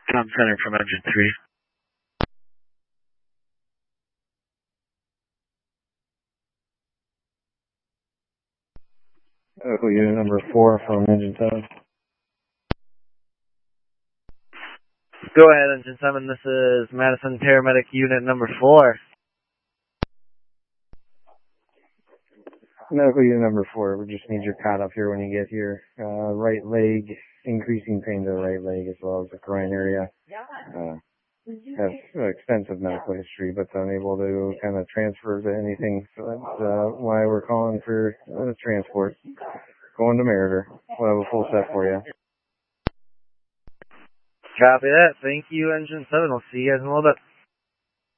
Tom Center from Engine 3. Unit number 4 from Engine 7. Go ahead, Engine 7. This is Madison Paramedic Unit number 4. Medical Unit number 4. We just need your cot up here when you get here. Right leg, increasing pain to the right leg as well as the groin area. Has extensive medical history, but unable to kind of transfer to anything. So that's why we're calling for transport. Going to Meritor. We'll have a full set for you. Copy that. Thank you, Engine 7. We'll see you guys in a little bit.